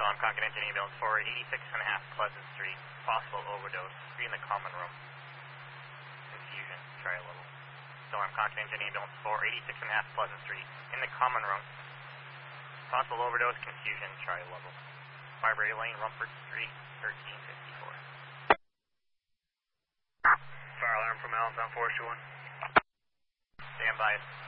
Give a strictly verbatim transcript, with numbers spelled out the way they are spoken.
Alarm, Concord Engine Ambulance four, eighty-six and a half Pleasant Street. Possible overdose. Three in the common room. Confusion. Try a level. Alarm, Concord Engine Ambulance four, eighty-six and a half Pleasant Street. In the common room. Possible overdose. Confusion. Try a level. Barbary Lane, Rumford Street, thirteen fifty-four. Fire alarm from Allentown four two one. Stand by.